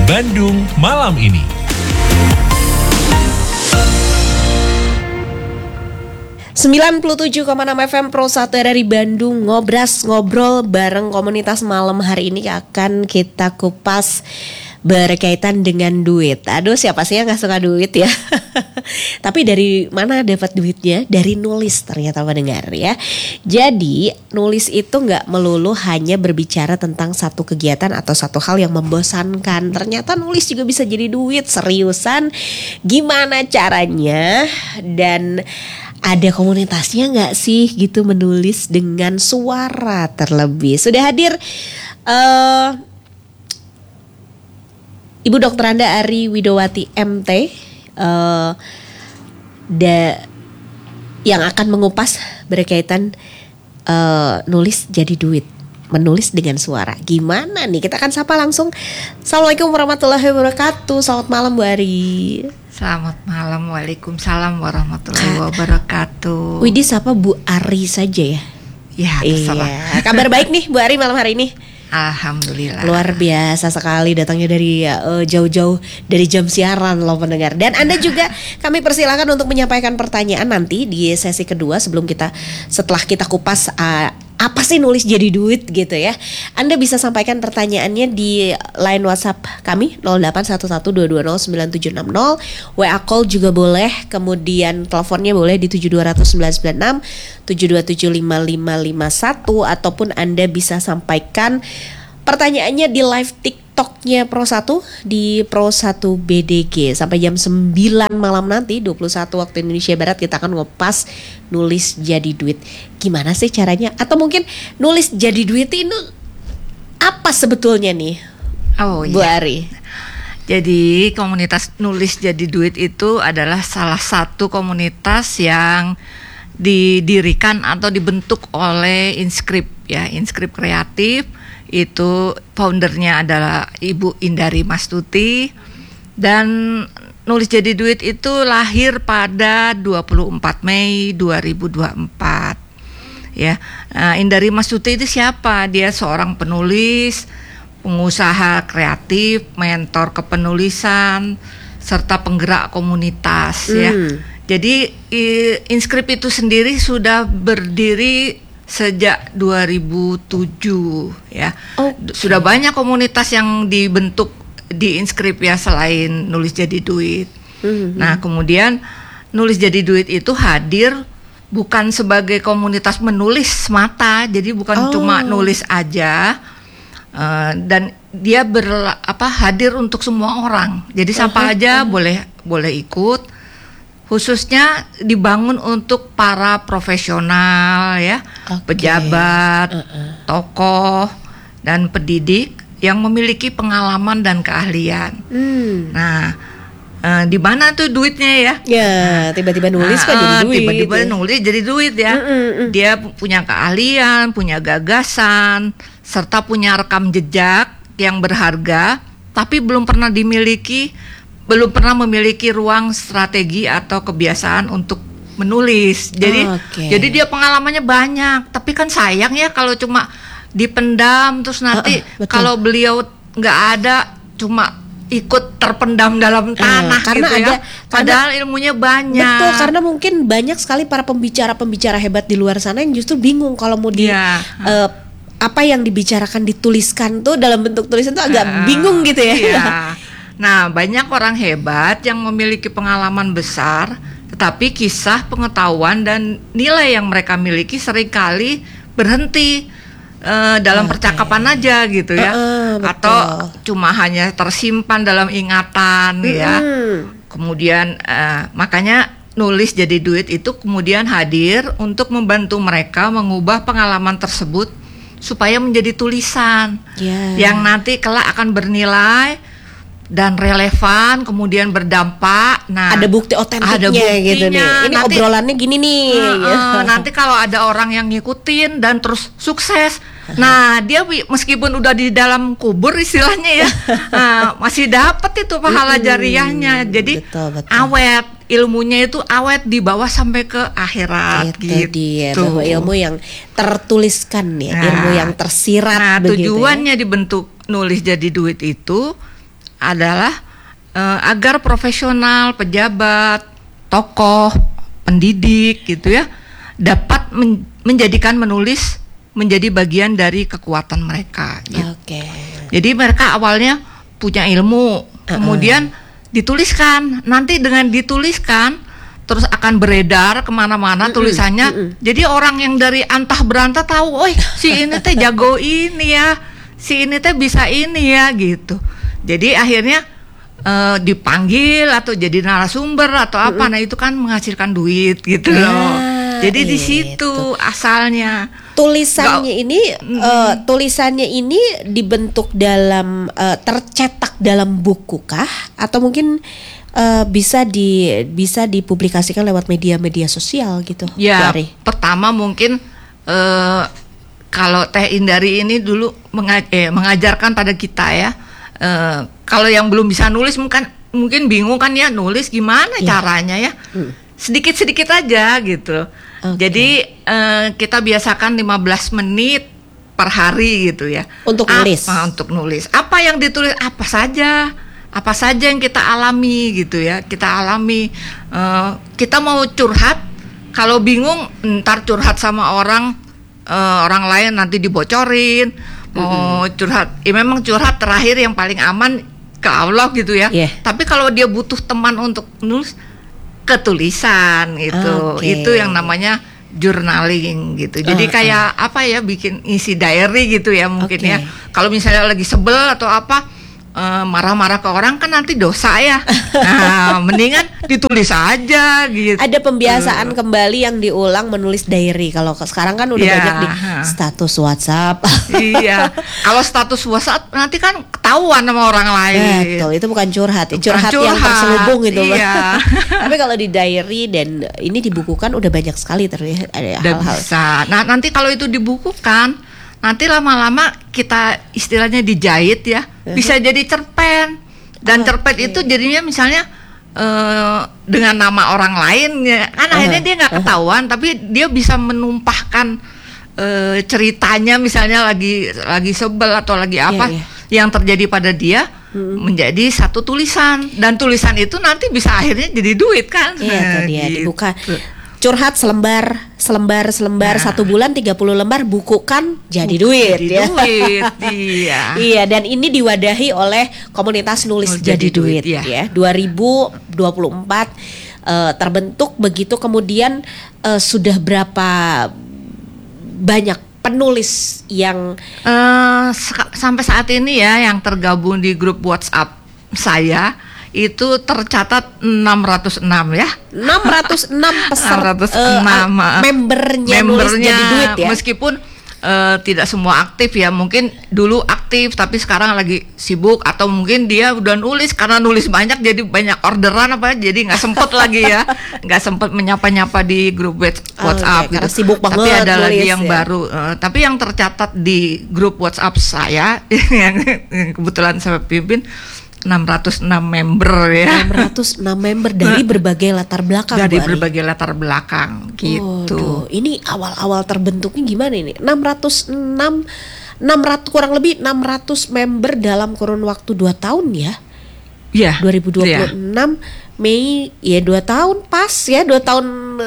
Bandung malam ini. Sembilan 97,6 FM Pro 1 dari Bandung, ngobrol bareng komunitas malam hari ini akan kita kupas berkaitan dengan duit. Aduh, siapa sih yang gak suka duit ya? Tapi dari mana dapat duitnya? Dari nulis ternyata pendengar ya. Jadi nulis itu gak melulu hanya berbicara tentang satu kegiatan atau satu hal yang membosankan. Ternyata nulis juga bisa jadi duit. Seriusan, gimana caranya? Dan ada komunitasnya gak sih gitu menulis dengan suara terlebih? Sudah hadir Ibu Dr. Anda Ari Widowati MT yang akan mengupas berkaitan nulis jadi duit, menulis dengan suara. Gimana nih? Kita akan sapa langsung. Assalamualaikum warahmatullahi wabarakatuh. Selamat malam Bu Ari. Selamat malam, waalaikumsalam warahmatullahi wabarakatuh. Widih sapa Bu Ari saja ya? Ya, terserah. Iya. Kabar baik nih Bu Ari malam hari ini? Alhamdulillah. Luar biasa sekali datangnya dari jauh-jauh dari jam siaran loh pendengar. Dan Anda juga kami persilakan untuk menyampaikan pertanyaan nanti di sesi kedua setelah kita kupas apa sih nulis jadi duit gitu ya. Anda bisa sampaikan pertanyaannya di line WhatsApp kami 0811220976, WA call juga boleh, kemudian teleponnya boleh di 7220996, 7275551, ataupun Anda bisa sampaikan pertanyaannya di live TikToknya Pro 1 di Pro 1 BDG sampai jam 9 malam nanti 21 waktu Indonesia Barat. Kita akan ngupas nulis jadi duit. Gimana sih caranya? Atau mungkin nulis jadi duit itu apa sebetulnya nih? Oh Bu iya. Ari. Jadi komunitas nulis jadi duit itu adalah salah satu komunitas yang didirikan atau dibentuk oleh Inscript ya, Inscript Kreatif. Itu foundernya adalah Ibu Indari Mastuti, dan nulis jadi duit itu lahir pada 24 Mei 2024 ya. Indari Mastuti itu siapa? Dia seorang penulis, pengusaha kreatif, mentor kepenulisan, serta penggerak komunitas ya. Jadi Inscript itu sendiri sudah berdiri sejak 2007 ya. Sudah banyak komunitas yang dibentuk di Inscript ya selain nulis jadi duit. Nah, kemudian nulis jadi duit itu hadir bukan sebagai komunitas menulis semata. Jadi bukan cuma nulis aja, dan dia hadir untuk semua orang. Jadi siapa aja boleh ikut. Khususnya dibangun untuk para profesional ya, pejabat, tokoh, dan pendidik yang memiliki pengalaman dan keahlian. Nah, di mana tuh duitnya ya? Ya, tiba-tiba nulis kan jadi duit. Tiba-tiba nulis jadi duit ya. Dia punya keahlian, punya gagasan, serta punya rekam jejak yang berharga, tapi belum pernah memiliki ruang strategi atau kebiasaan untuk menulis. Jadi dia pengalamannya banyak, tapi kan sayang ya kalau cuma dipendam terus nanti kalau beliau nggak ada, cuma ikut terpendam dalam tanah karena gitu ada, ya. Padahal ilmunya banyak. Betul, karena mungkin banyak sekali para pembicara hebat di luar sana yang justru bingung kalau mau apa yang dibicarakan dituliskan tuh dalam bentuk tulisan tuh agak bingung gitu ya. Iya. Nah, banyak orang hebat yang memiliki pengalaman besar, tetapi kisah, pengetahuan, dan nilai yang mereka miliki seringkali berhenti dalam percakapan aja gitu ya. Atau cuma hanya tersimpan dalam ingatan ya. Kemudian makanya nulis jadi duit itu kemudian hadir untuk membantu mereka mengubah pengalaman tersebut supaya menjadi tulisan yang nanti kelak akan bernilai dan relevan, kemudian berdampak. Nah, ada bukti otentiknya gitu nih. Ini nanti, obrolannya gini nih. Nanti kalau ada orang yang ngikutin dan terus sukses, nah dia meskipun udah di dalam kubur istilahnya ya, masih dapat itu pahala jariahnya. Jadi betul. Awet, ilmunya itu awet di bawah sampai ke akhirat gitu. Dia bahwa ilmu yang tertuliskan ya, ilmu yang tersirat. Nah, tujuannya dibentuk nulis jadi duit itu adalah agar profesional, pejabat, tokoh, pendidik gitu ya dapat menjadikan menulis menjadi bagian dari kekuatan mereka. Gitu. Jadi mereka awalnya punya ilmu, kemudian dituliskan. Nanti dengan dituliskan terus akan beredar kemana-mana tulisannya. Jadi orang yang dari antah berantah tahu, oh si ini teh jago ini ya, si ini teh bisa ini ya gitu. Jadi akhirnya dipanggil atau jadi narasumber atau apa, nah itu kan menghasilkan duit gitu loh. Jadi di situ asalnya. Tulisannya ini dibentuk dalam tercetak dalam buku kah, atau mungkin bisa dipublikasikan lewat media-media sosial gitu? Ya, pertama mungkin kalau Teh Indari ini dulu mengajarkan pada kita ya. Kalau yang belum bisa nulis mungkin bingung kan ya, nulis gimana caranya ya. Sedikit-sedikit aja gitu. Jadi kita biasakan 15 menit per hari gitu ya. Untuk nulis. Untuk nulis. Apa yang ditulis, apa saja yang kita alami gitu ya. Kita alami, kita mau curhat, kalau bingung ntar curhat sama orang lain nanti dibocorin. Mau curhat, ya memang curhat terakhir yang paling aman ke Allah gitu ya. Tapi kalau dia butuh teman untuk nulis, ketulisan gitu. Itu yang namanya journaling gitu. Jadi kayak apa ya, bikin isi diary gitu ya mungkin ya. Kalau misalnya lagi sebel atau apa, marah-marah ke orang kan nanti dosa ya. Nah, mendingan ditulis aja gitu. Ada pembiasaan kembali yang diulang menulis diary. Kalau sekarang kan udah banyak di status WhatsApp. Iya. Kalau status WhatsApp nanti kan ketahuan sama orang lain. Betul, itu bukan curhat, curhat yang terselubung gitu. Iya. Tapi kalau di diary dan ini dibukukan udah banyak sekali terlihat ada hal-hal. Bisa. Nah, nanti kalau itu dibukukan, nanti lama-lama kita istilahnya dijahit ya, bisa jadi cerpen. Dan cerpen itu jadinya misalnya dengan nama orang lain ya, kan akhirnya dia nggak ketahuan, tapi dia bisa menumpahkan ceritanya, misalnya lagi sebel atau lagi apa yang terjadi pada dia menjadi satu tulisan, dan tulisan itu nanti bisa akhirnya jadi duit kan. Iya, itu dia gitu. Dibuka. Curhat selembar 1 bulan 30 lembar, bukukan jadi duit ya. Iya, dan ini diwadahi oleh komunitas nulis jadi duit ya. 2024 terbentuk begitu. Kemudian sudah berapa banyak penulis yang sampai saat ini ya yang tergabung di grup WhatsApp saya itu tercatat 606 ya. 606 membernya nulis jadi duit ya. Meskipun tidak semua aktif ya, mungkin dulu aktif tapi sekarang lagi sibuk, atau mungkin dia udah nulis karena nulis banyak jadi banyak orderan apa, jadi nggak sempet lagi ya, nggak sempet menyapa-nyapa di grup WhatsApp gitu. Sibuk banget. Tapi ada lagi yang ya. baru. Tapi yang tercatat di grup WhatsApp saya yang kebetulan saya pimpin 606 member ya. 606 member dari berbagai latar belakang. Dari berbagai latar belakang gitu. Ini awal-awal terbentuknya gimana ini? 600 kurang lebih 600 member dalam kurun waktu 2 tahun ya. Iya. 2026 Mei ya, 2 tahun pas ya, 2 tahun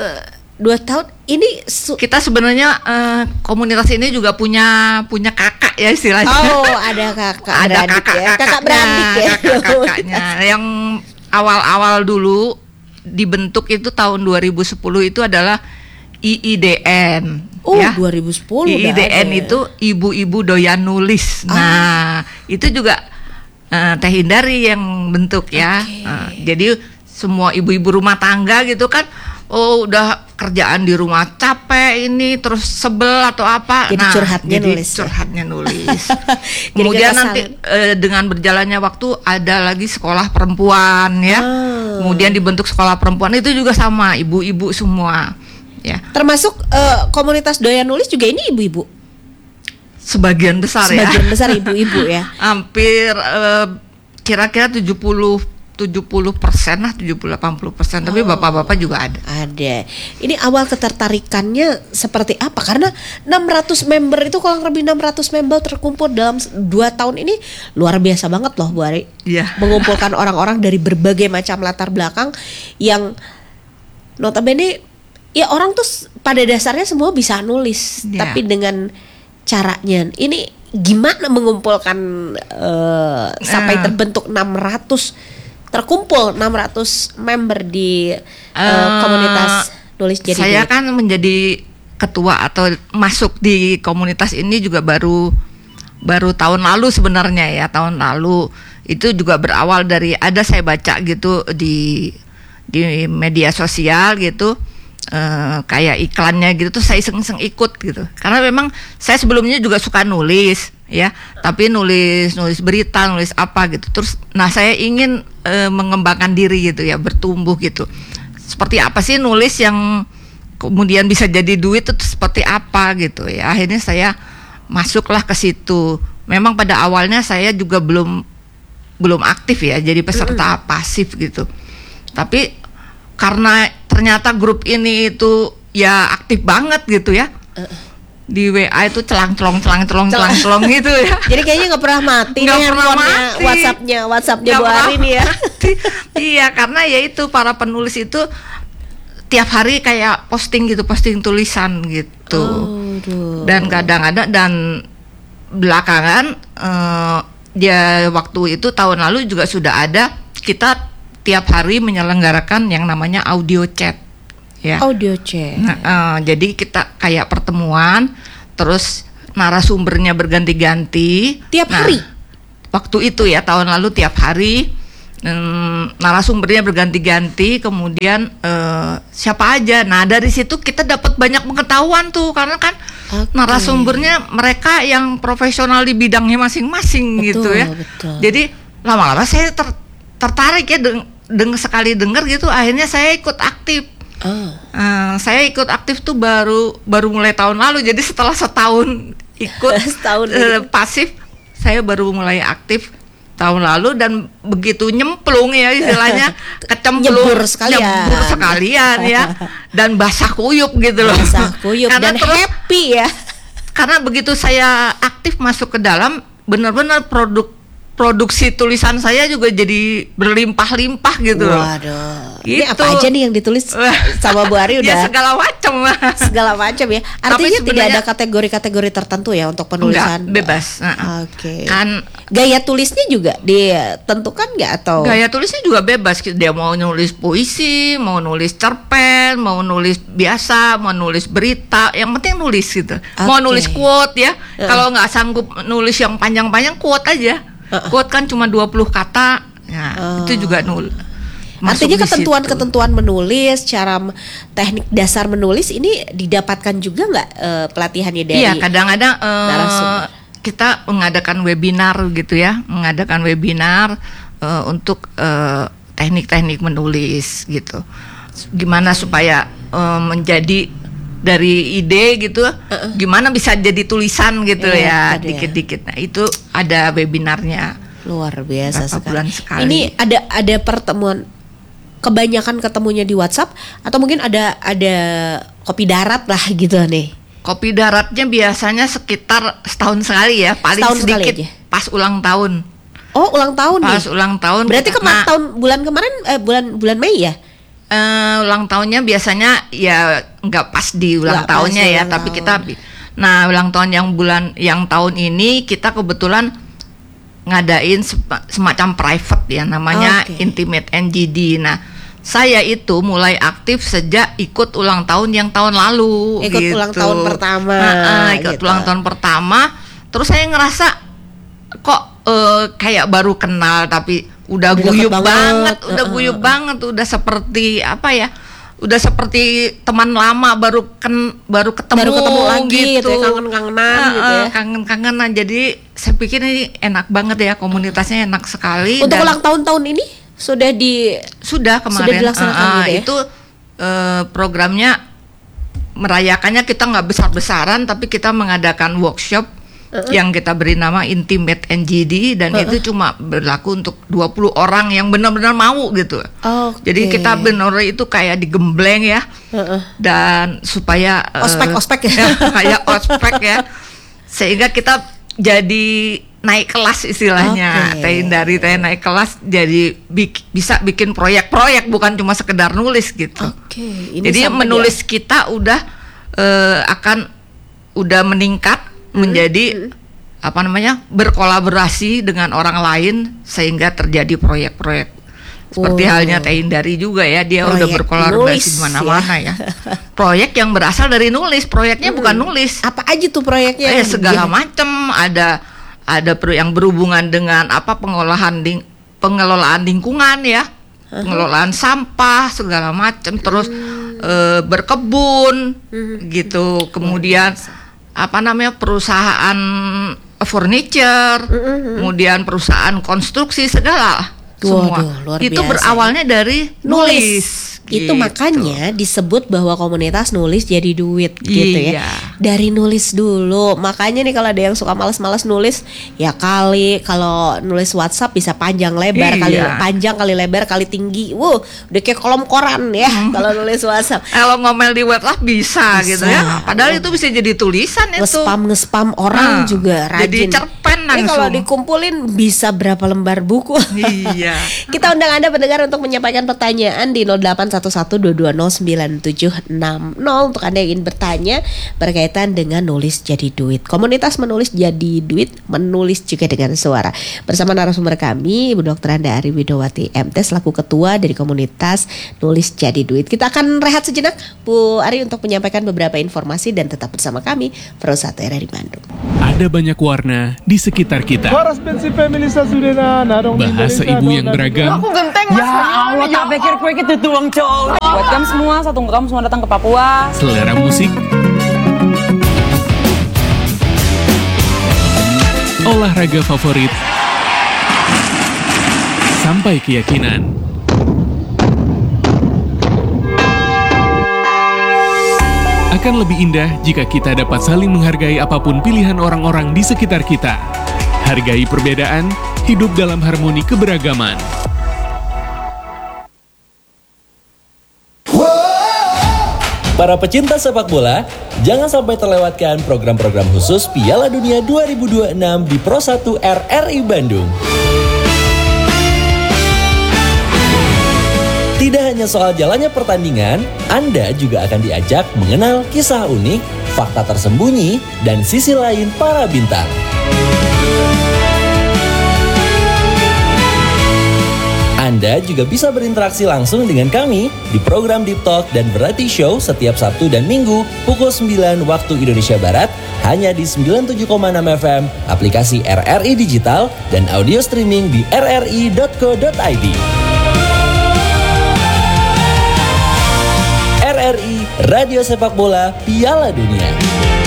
ini kita sebenarnya komunitas ini juga punya kakak ya istilahnya. Oh, ada kakak beradik ya. Kakaknya yang awal-awal dulu dibentuk itu tahun 2010 itu adalah IIDN. Ya. 2010 IIDN itu Ibu-Ibu Doyan Nulis. Nah, itu juga Teh Indari yang bentuk ya. Jadi semua ibu-ibu rumah tangga gitu kan, udah kerjaan di rumah capek ini, terus sebel atau apa, jadi curhatnya nulis. Kemudian nanti dengan berjalannya waktu ada lagi sekolah perempuan ya. Kemudian dibentuk sekolah perempuan, itu juga sama ibu-ibu semua ya. Termasuk komunitas doyan nulis juga ini ibu-ibu. Sebagian besar ibu-ibu ya. Hampir kira-kira 70% lah, 70-80%, tapi bapak-bapak juga ada. Ada. Ini awal ketertarikannya seperti apa? Karena 600 member itu, kurang lebih 600 member terkumpul dalam 2 tahun ini luar biasa banget loh Bu Ari. Iya. Mengumpulkan orang-orang dari berbagai macam latar belakang yang notabene ya orang tuh pada dasarnya semua bisa nulis, tapi dengan caranya ini gimana mengumpulkan sampai terbentuk 600 member di komunitas nulis jadi saya duit. kan menjadi ketua atau masuk di komunitas ini juga baru tahun lalu sebenarnya ya. Tahun lalu itu juga berawal dari ada saya baca gitu di media sosial gitu, kayak iklannya gitu tuh saya iseng-iseng ikut gitu. Karena memang saya sebelumnya juga suka nulis ya, tapi nulis berita, nulis apa gitu. Terus nah saya ingin mengembangkan diri gitu ya, bertumbuh gitu. Seperti apa sih nulis yang kemudian bisa jadi duit itu seperti apa gitu ya. Akhirnya saya masuklah ke situ. Memang pada awalnya saya juga belum aktif ya, jadi peserta pasif gitu. Tapi karena ternyata grup ini itu ya aktif banget gitu ya. Di WA itu celang-celong gitu ya. Jadi kayaknya nggak pernah mati nih handphonenya, WhatsAppnya Bu Ari nih ya. Iya, karena ya itu para penulis itu tiap hari kayak posting tulisan gitu. Dan kadang-kadang dan belakangan ya waktu itu tahun lalu juga sudah ada kita tiap hari menyelenggarakan yang namanya audio chat ya. Audio chat. Nah, jadi kita kayak pertemuan, terus narasumbernya berganti-ganti. Tiap hari? Waktu itu ya tahun lalu tiap hari, narasumbernya berganti-ganti. Kemudian siapa aja. Nah dari situ kita dapat banyak pengetahuan tuh, karena kan narasumbernya mereka yang profesional di bidangnya masing-masing gitu ya. Betul. Jadi lama-lama saya tertarik ya, sekali dengar gitu, akhirnya saya ikut aktif. Saya ikut aktif tuh baru mulai tahun lalu. Jadi setelah setahun ikut pasif, saya baru mulai aktif tahun lalu. Dan begitu nyemplung ya istilahnya, nyebur sekalian ya, dan basah kuyup gitu loh. Basah kuyup dan happy ya. Karena begitu saya aktif masuk ke dalam, benar-benar produksi tulisan saya juga jadi berlimpah-limpah gitu. Waduh. Gitu. Ini apa aja nih yang ditulis sama Bu Ari udah? Ya segala macam. Segala macam ya. Artinya tidak ada kategori-kategori tertentu ya untuk penulisan. Enggak, bebas. Oke. Kan gaya tulisnya juga ditentukan nggak atau? Gaya tulisnya juga bebas. Dia mau nulis puisi, mau nulis cerpen, mau nulis biasa, mau nulis berita. Yang penting nulis gitu. Mau nulis quote ya. Kalau nggak sanggup nulis yang panjang-panjang, quote aja. Quote kan cuma 20 kata. Nah, itu juga artinya ketentuan menulis, cara teknik dasar menulis ini didapatkan juga nggak pelatihannya dari? Iya, kadang-kadang kita mengadakan webinar gitu ya, untuk teknik-teknik menulis gitu. Gimana supaya menjadi dari ide gitu, gimana bisa jadi tulisan gitu ya, dikit-dikit. Nah itu ada webinarnya. Luar biasa sekali. Ini ada pertemuan, kebanyakan ketemunya di WhatsApp atau mungkin ada kopi darat lah gitu nih. Kopi daratnya biasanya sekitar setahun sekali ya, paling setahun sedikit pas ulang tahun. Oh ulang tahun pas nih. Ulang tahun. Berarti bulan kemarin bulan Mei ya? Ulang tahunnya biasanya ya nggak pas di ulang tahunnya ya, tapi kita ulang tahun yang tahun ini kita kebetulan ngadain semacam private ya, namanya Intimate NGD. Nah saya itu mulai aktif sejak ikut ulang tahun yang tahun lalu. Ikut gitu. Ulang tahun pertama. Ikut ulang tahun pertama. Terus saya ngerasa kok kayak baru kenal tapi udah guyup banget, udah seperti apa ya? Udah seperti teman lama baru ketemu lagi gitu ya, kangen-kangenan gitu ya. Kangen-kangenan. Jadi saya pikir ini enak banget ya, komunitasnya enak sekali. Untuk ulang tahun ini sudah kemarin sudah dilaksanakan gitu ya? Itu programnya merayakannya kita nggak besar-besaran, tapi kita mengadakan workshop yang kita beri nama Intimate NGD, dan itu cuma berlaku untuk 20 orang yang benar-benar mau gitu. Jadi kita benar itu kayak digembleng ya, dan supaya ospek ya, kayak ospek ya, sehingga kita jadi naik kelas istilahnya. Teh naik kelas jadi bisa bikin proyek-proyek, bukan cuma sekedar nulis gitu. Jadi menulis kita udah udah meningkat menjadi berkolaborasi dengan orang lain sehingga terjadi proyek-proyek. Seperti halnya Teh Indari juga ya, dia udah berkolaborasi di mana-mana ya. Proyek yang berasal dari nulis, proyeknya bukan nulis. Apa aja tuh proyeknya? Segala macam, ada yang berhubungan dengan pengelolaan lingkungan ya, pengelolaan sampah segala macam, terus berkebun gitu, kemudian perusahaan furniture, kemudian perusahaan konstruksi segala semua. Itu berawalnya dari nulis. Itu makanya disebut bahwa komunitas nulis jadi duit gitu ya. Dari nulis dulu. Makanya nih kalau ada yang suka malas-malas nulis, ya kali kalau nulis WhatsApp bisa panjang lebar, panjang kali lebar kali tinggi. Udah kayak kolom koran ya kalau nulis WhatsApp. Kalau ngomel di WhatsApp bisa gitu ya. Padahal itu bisa jadi tulisan itu. Nge-spam orang juga rajin. Jadi cerpen langsung. Ini kalau dikumpulin bisa berapa lembar buku. Kita undang Anda pendengar untuk menyampaikan pertanyaan di 0811-220-9760 untuk Anda yang ingin bertanya berkaitan dengan nulis jadi duit. Komunitas menulis jadi duit, menulis juga dengan suara. Bersama narasumber kami, Ibu Dr. Anda Ari Widowati MT selaku ketua dari komunitas nulis jadi duit. Kita akan rehat sejenak Bu Ari untuk menyampaikan beberapa informasi dan tetap bersama kami Pro 1 RRI Bandung. Ada banyak warna di sekitar kita. Bahasa ibu yang beragam. Aku genteng mas. Ya Allah, tak pikir kue itu tuang cowok. Buat kamu semua datang ke Papua. Selera musik, olahraga favorit, sampai keyakinan. Akan lebih indah jika kita dapat saling menghargai apapun pilihan orang-orang di sekitar kita. Hargai perbedaan, hidup dalam harmoni keberagaman. Para pecinta sepak bola, jangan sampai terlewatkan program-program khusus Piala Dunia 2026 di Pro 1 RRI Bandung. Tidak hanya soal jalannya pertandingan, Anda juga akan diajak mengenal kisah unik, fakta tersembunyi, dan sisi lain para bintang. Anda juga bisa berinteraksi langsung dengan kami di program Deep Talk dan Variety Show setiap Sabtu dan Minggu pukul 9 waktu Indonesia Barat hanya di 97,6 FM, aplikasi RRI Digital, dan audio streaming di rri.co.id. RRI Radio Sepak Bola Piala Dunia.